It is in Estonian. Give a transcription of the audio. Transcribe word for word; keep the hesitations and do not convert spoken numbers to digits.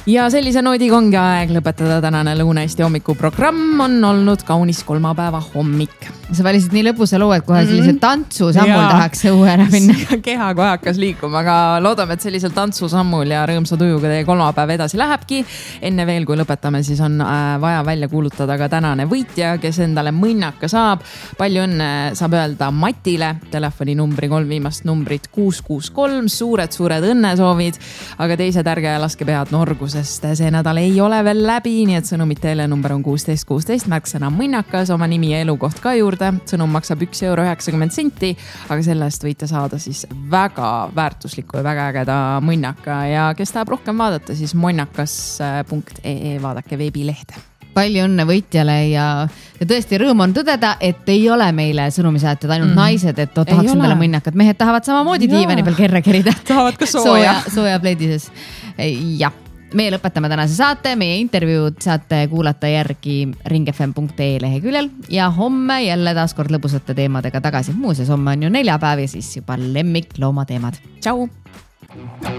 ja sellise noodiga ongi aeg lõpetada tänane Lõuna-Eesti hommikuprogramm. On olnud kaunis kolmapäeva hommik. Sa valisid nii lõpusa loo, et kohe sellisel tantsu sammul ja. tahaks õue ära minna. Keha kohe hakkas liikuma, aga loodame, et sellisel tantsu sammul ja rõõmsa tujuga teie kolmapäev edasi lähebki. Enne veel, kui lõpetame, siis on vaja välja kuulutada ka tänane võitja, kes endale mõnnaka saab. Palju õnne saab öelda Matile, telefoninumbri kolm viimast numbrit kuus kuus kolm, suured, suured õnnesoovid, aga teised ärge laske pead norgu, sest see nädal ei ole veel läbi, nii et sõnumit telenumber on kuusteist kuusteist, märksõna mõnnakas, oma nimi ja elukoht ka juurde. Sõnum maksab üks euro üheksakümmend senti, aga sellest võite saada siis väga väärtusliku ja väga ägeda mõnnaka ja kes tahab rohkem vaadata, siis monnakas punkt ee vaadake veebilehte. Palju õnne võitjale ja, ja tõesti rõõm on tõdeda, et ei ole meile sõnumisäätjad ainult mm. naised, et tahaks endale mõnnakat. Mehed tahavad samamoodi diivani peal kerre kerida. Tahavad ka sooja. Sooja, sooja pleedises. Jah. Meie lõpetame tänase saate, meie intervjuud saate kuulata järgi ringfm punkt ee leheküljel ja homme jälle taas kord lõbusate teemadega tagasi. Muuseas, homme on ju neljapäev ja siis juba lemmik looma teemad. Tšau!